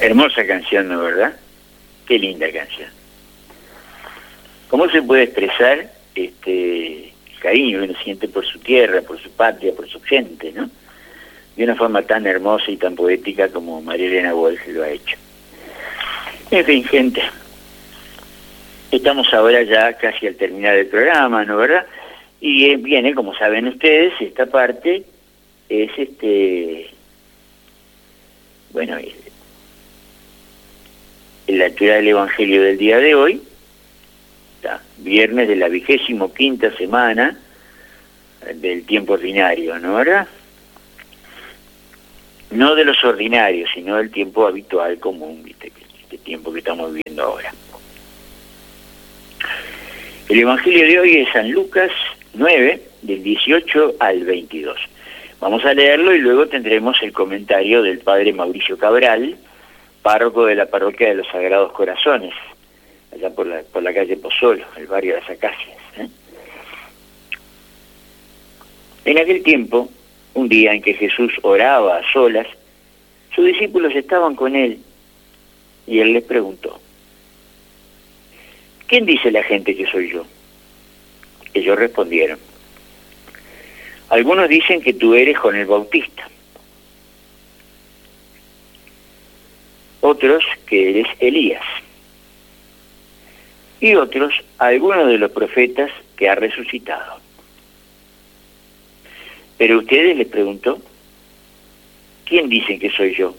Hermosa canción, ¿no, verdad? Qué linda canción. ¿Cómo se puede expresar el cariño que uno siente por su tierra, por su patria, por su gente, ¿no? De una forma tan hermosa y tan poética como María Elena Walsh lo ha hecho. En fin, gente, estamos ahora ya casi al terminar el programa, ¿no, verdad? Y viene, como saben ustedes, esta parte es la lectura del Evangelio del día de hoy, viernes de la 25ª semana del tiempo ordinario, ¿no, verdad? No de los ordinarios, sino del tiempo habitual común, ¿viste? Este tiempo que estamos viviendo ahora. El Evangelio de hoy es San Lucas 9, del 18 al 22. Vamos a leerlo y luego tendremos el comentario del padre Mauricio Cabral, párroco de la parroquia de los Sagrados Corazones, allá por la calle Pozzolo, el barrio de las Acacias. En aquel tiempo, un día en que Jesús oraba a solas, sus discípulos estaban con él y él les preguntó: ¿quién dice la gente que soy yo? Ellos respondieron: algunos dicen que tú eres Juan el Bautista, otros que eres Elías, y otros algunos de los profetas que ha resucitado. Pero ustedes, les preguntó, ¿quién dicen que soy yo?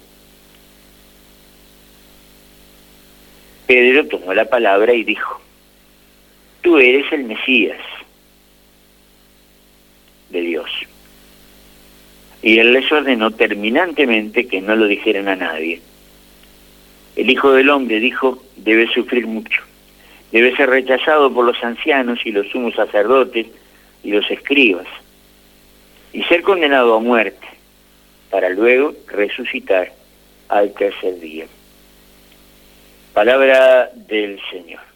Pedro tomó la palabra y dijo: tú eres el Mesías de Dios. Y él les ordenó terminantemente que no lo dijeran a nadie. El Hijo del Hombre, dijo, debe sufrir mucho, debe ser rechazado por los ancianos y los sumos sacerdotes y los escribas, y ser condenado a muerte, para luego resucitar al tercer día. Palabra del Señor.